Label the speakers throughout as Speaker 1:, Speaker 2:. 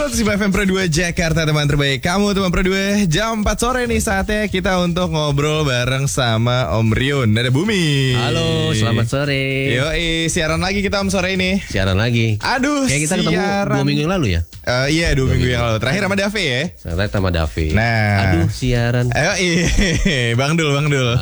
Speaker 1: 105 FM Pro 2 Jakarta, teman terbaik kamu, teman Pro 2. Jam 4 sore nih saatnya kita untuk ngobrol bareng sama Om Rio Nada Bumi.
Speaker 2: Halo, selamat sore.
Speaker 1: Yoi, siaran lagi kita Om sore ini.
Speaker 2: Siaran lagi.
Speaker 1: Aduh,
Speaker 2: kayak kita ketemu 2 minggu yang lalu ya?
Speaker 1: Iya, 2 minggu yang lalu. Terakhir sama Davi ya?
Speaker 2: Terakhir sama Davi.
Speaker 1: Nah.
Speaker 2: Aduh, siaran.
Speaker 1: Yoi, Bang Dul.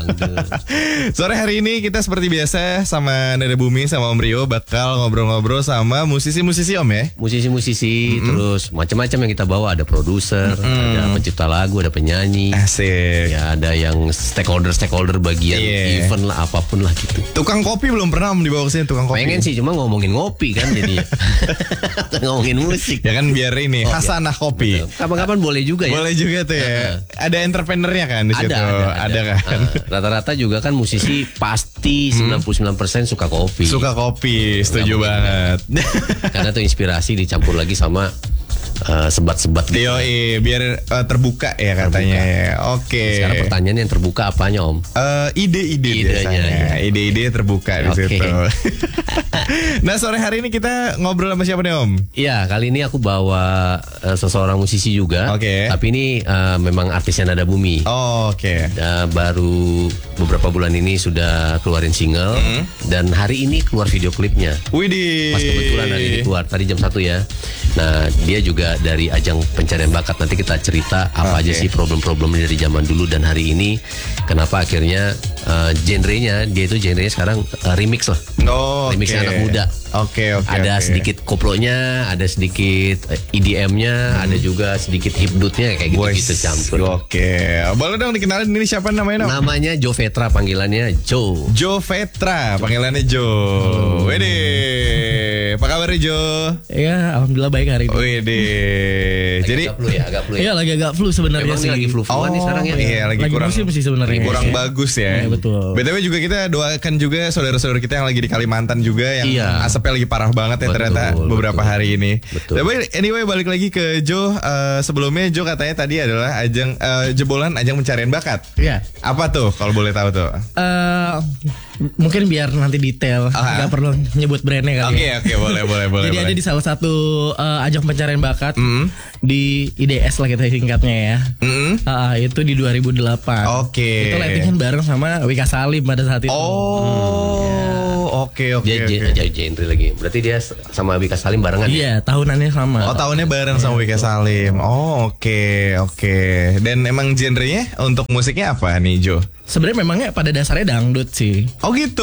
Speaker 1: Sore hari ini kita seperti biasa sama Nada Bumi sama Om Rio bakal ngobrol-ngobrol sama musisi-musisi Om ya?
Speaker 2: Musisi-musisi, terus macam-macam yang kita bawa. Ada produser, ada pencipta lagu, ada penyanyi.
Speaker 1: Asik.
Speaker 2: Ya, ada yang stakeholder bagian event lah, apapun lah gitu.
Speaker 1: Tukang kopi belum pernah Om dibawa kesini, tukang kopi.
Speaker 2: Pengen sih, cuma ngomongin ngopi kan jadinya. Ngomongin musik.
Speaker 1: Ya kan biar ini Hasanah kopi.
Speaker 2: Kapan-kapan boleh juga ya.
Speaker 1: Boleh juga tuh ya. Ada entrepreneurnya kan di situ. Ada kan.
Speaker 2: Rata-rata juga kan musisi pasti 99% suka kopi.
Speaker 1: Suka kopi, setuju banget.
Speaker 2: Karena tuh inspirasi dicampur lagi sama sebat-sebat gitu.
Speaker 1: Yoi, biar terbuka ya katanya ya. Oke.
Speaker 2: Sekarang pertanyaan yang terbuka apanya Om?
Speaker 1: Ide-ide biasanya. Ide-ide terbuka di situ. Nah, sore hari ini kita ngobrol sama siapa nih Om?
Speaker 2: Iya, kali ini aku bawa seseorang musisi juga. Tapi ini memang artisnya Nada Bumi.
Speaker 1: Oke.
Speaker 2: Baru beberapa bulan ini sudah keluarin single dan hari ini keluar video klipnya.
Speaker 1: Widih.
Speaker 2: Pas kebetulan hari ini keluar, tadi jam 1 ya. Nah, dia juga dari ajang pencarian bakat. Nanti kita cerita apa aja sih problem-problemnya dari zaman dulu dan hari ini. Kenapa akhirnya genrenya, dia itu genrenya sekarang remix lah. Remix anak muda. Ada sedikit koplonya, ada sedikit EDM-nya, ada juga sedikit hipdutnya kayak gitu-gitu campur.
Speaker 1: Boleh dong dikenalin ini siapa namanya?
Speaker 2: Namanya Jo Vetra, panggilannya Jo.
Speaker 1: Jo Vetra, panggilannya Jo. Wede. Apa kabar Jo?
Speaker 3: Ya, alhamdulillah baik hari ini.
Speaker 1: Wede. Jadi
Speaker 2: agak flu ya.
Speaker 3: Iya, agak flu sebenarnya sih.
Speaker 2: Lagi flu-fluan nih sekarang ya.
Speaker 1: Iya, lagi kurang
Speaker 3: musim sih sebenarnya.
Speaker 1: Kurang bagus ya.
Speaker 3: Iya, betul.
Speaker 1: BTW juga kita doakan juga saudara-saudara kita yang lagi di Kalimantan juga yang asapnya lagi parah banget ya ternyata beberapa hari ini. Tapi anyway balik lagi ke Jo. Sebelumnya Jo katanya tadi adalah ajang jebolan ajang pencarian bakat.
Speaker 3: Iya.
Speaker 1: Apa tuh kalau boleh tahu tuh?
Speaker 3: Mungkin biar nanti detail, nggak perlu nyebut brandnya kali.
Speaker 1: Oke, boleh.
Speaker 3: Jadi ada di salah satu ajang pencarian bakat di IDS lah kita singkatnya ya. Itu di 2008. Itu lighting bareng sama Wika Salim pada saat itu.
Speaker 1: Oke.
Speaker 2: Dia genre lagi. Berarti dia sama Wika Salim barengan.
Speaker 3: Iya, tahunannya sama.
Speaker 1: Tahunnya bareng sama Wika Salim. Oke. Dan emang genrenya untuk musiknya apa nih Jo?
Speaker 3: Sebenarnya memangnya pada dasarnya dangdut sih.
Speaker 1: Oh gitu.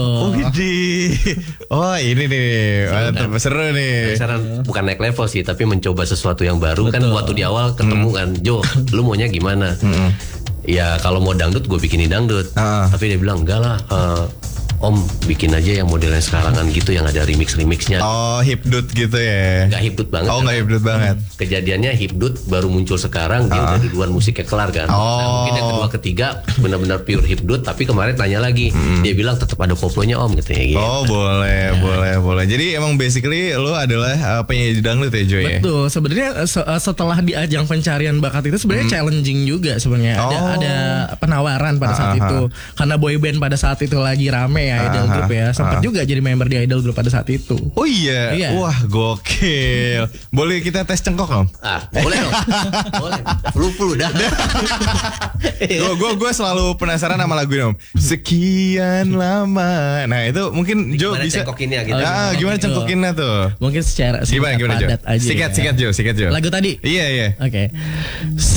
Speaker 1: Ini nih. Mantap, seru nih.
Speaker 2: Sekarang bukan naik level sih, tapi mencoba sesuatu yang baru. Kan waktu di awal ketemu kan, Jo, lu maunya gimana? Ya kalau mau dangdut gue bikinin dangdut. Tapi dia bilang enggak lah. Om bikin aja yang modelnya sekarangan gitu, yang ada remix-remixnya.
Speaker 1: Hipdut gitu ya.
Speaker 2: Gak hipdut banget.
Speaker 1: Gak hipdut banget.
Speaker 2: Kejadiannya hipdut baru muncul sekarang. Dia udah duluan musiknya kelar kan. Nah, mungkin yang kedua ketiga benar-benar pure hipdut. Tapi kemarin tanya lagi, dia bilang tetap ada koplonya Om gitu ya.
Speaker 1: Boleh. Jadi emang basically lo adalah penyanyi dangdut ya Jo ya?
Speaker 3: Betul. Sebenarnya setelah di ajang pencarian bakat itu sebenarnya challenging juga sebenarnya. Ada penawaran pada saat itu. Karena boyband pada saat itu lagi rame ya, Idol Group ya. Sempat juga jadi member di Idol Group pada saat itu.
Speaker 1: Oh iya. Wah, gokil. Boleh kita tes cengkok Om?
Speaker 2: Boleh dong. Boleh. Flu dah.
Speaker 1: Gue selalu penasaran sama lagu ini Om. Sekian lama. Nah, itu mungkin Jo bisa
Speaker 2: cengkokinnya gitu.
Speaker 1: Gimana cengkokinnya tuh?
Speaker 3: Mungkin secara
Speaker 1: gimana Jo?
Speaker 3: padat aja.
Speaker 1: Sikat Jo.
Speaker 3: Lagu tadi?
Speaker 1: Iya.
Speaker 3: Oke.